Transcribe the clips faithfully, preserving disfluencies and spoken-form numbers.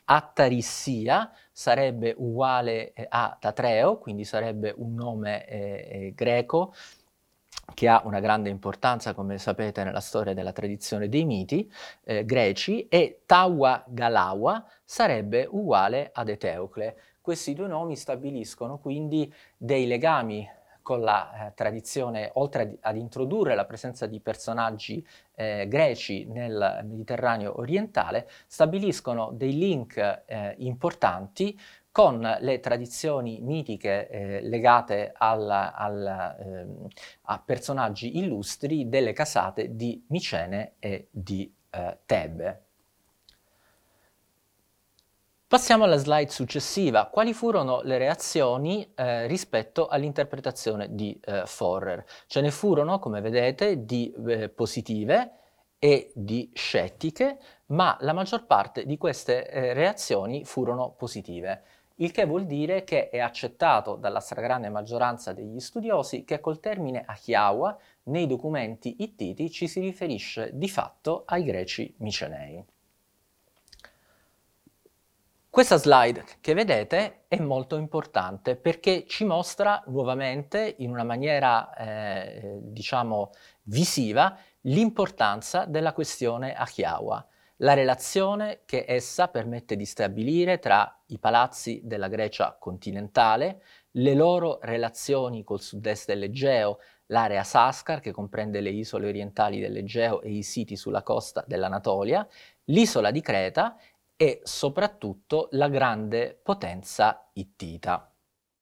Attarissia sarebbe uguale eh, a Tatreo, quindi sarebbe un nome eh, eh, greco che ha una grande importanza, come sapete, nella storia della tradizione dei miti eh, greci, e Tawa Galawa sarebbe uguale ad Eteocle. Questi due nomi stabiliscono quindi dei legami con la eh, tradizione, oltre ad, ad introdurre la presenza di personaggi eh, greci nel Mediterraneo orientale, stabiliscono dei link eh, importanti con le tradizioni mitiche eh, legate al, al, ehm, a personaggi illustri delle casate di Micene e di eh, Tebe. Passiamo alla slide successiva. Quali furono le reazioni eh, rispetto all'interpretazione di eh, Forer? Ce ne furono, come vedete, di eh, positive e di scettiche, ma la maggior parte di queste eh, reazioni furono positive, il che vuol dire che è accettato dalla stragrande maggioranza degli studiosi che col termine Achiaua nei documenti ittiti ci si riferisce di fatto ai greci micenei. Questa slide che vedete è molto importante perché ci mostra nuovamente in una maniera eh, diciamo visiva l'importanza della questione Achiaua, la relazione che essa permette di stabilire tra i palazzi della Grecia continentale, le loro relazioni col sud-est dell'Egeo, l'area Sascar che comprende le isole orientali dell'Egeo e i siti sulla costa dell'Anatolia, l'isola di Creta e soprattutto la grande potenza ittita.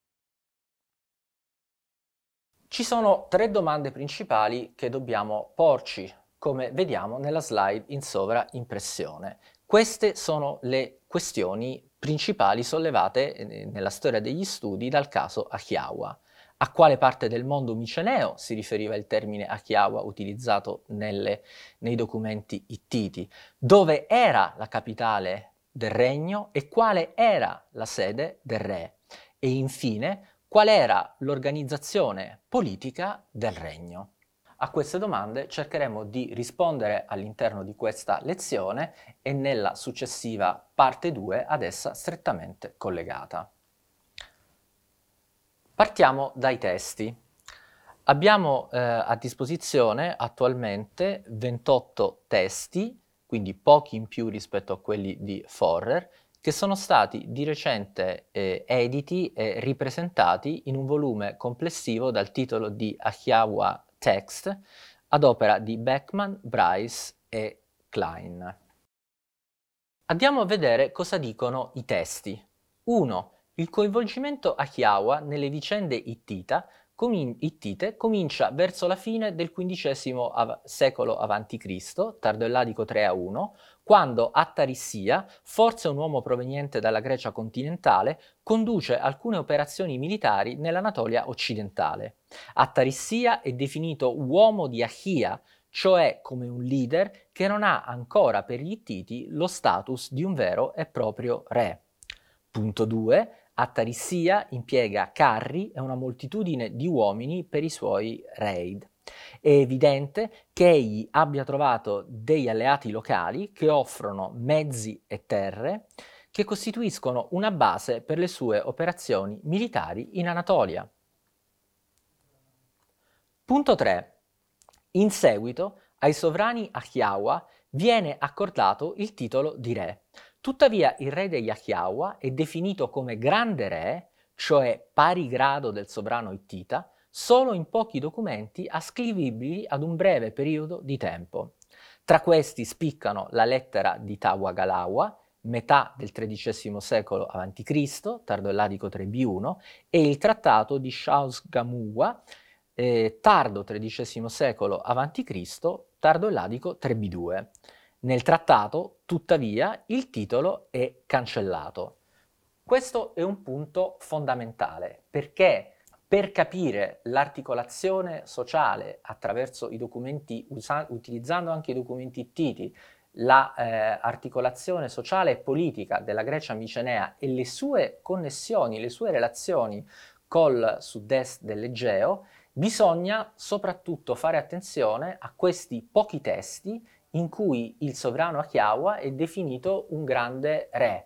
Ci sono tre domande principali che dobbiamo porci, come vediamo nella slide in sovraimpressione. Queste sono le questioni principali sollevate nella storia degli studi dal caso Achiaua. A quale parte del mondo miceneo si riferiva il termine Achiaua utilizzato nelle, nei documenti ittiti? Dove era la capitale del regno e quale era la sede del re? E infine, qual era l'organizzazione politica del regno? A queste domande cercheremo di rispondere all'interno di questa lezione e nella successiva parte due ad essa strettamente collegata. Partiamo dai testi. Abbiamo eh, a disposizione attualmente ventotto testi, quindi pochi in più rispetto a quelli di Forer, che sono stati di recente eh, editi e ripresentati in un volume complessivo dal titolo di Achiaua Text, ad opera di Beckman, Bryce e Klein. Andiamo a vedere cosa dicono i testi. uno. Il coinvolgimento Achiaua nelle vicende ittita, comin- ittite comincia verso la fine del quindicesimo av- secolo avanti Cristo, tardo elladico tre a uno, quando Attarissia, forse un uomo proveniente dalla Grecia continentale, conduce alcune operazioni militari nell'Anatolia occidentale. Attarissia è definito uomo di Achia, cioè come un leader che non ha ancora per gli Ittiti lo status di un vero e proprio re. Punto due. Attarissia impiega carri e una moltitudine di uomini per i suoi raid. È evidente che egli abbia trovato degli alleati locali che offrono mezzi e terre che costituiscono una base per le sue operazioni militari in Anatolia. Punto tre. In seguito ai sovrani Achiaua viene accordato il titolo di re. Tuttavia il re degli Achiaua è definito come grande re, cioè pari grado del sovrano ittita, solo in pochi documenti ascrivibili ad un breve periodo di tempo. Tra questi spiccano la lettera di Tawa Galawa, metà del tredicesimo secolo avanti Cristo, tardo elladico tre B uno, e il trattato di Shausgamuwa, eh, tardo tredicesimo secolo avanti Cristo, tardo elladico tre B due. Nel trattato, tuttavia, il titolo è cancellato. Questo è un punto fondamentale, perché per capire l'articolazione sociale attraverso i documenti, usa- utilizzando anche i documenti ittiti, l'articolazione la, eh, sociale e politica della Grecia micenea e le sue connessioni, le sue relazioni col sud-est dell'Egeo, bisogna soprattutto fare attenzione a questi pochi testi in cui il sovrano Achiaua è definito un grande re,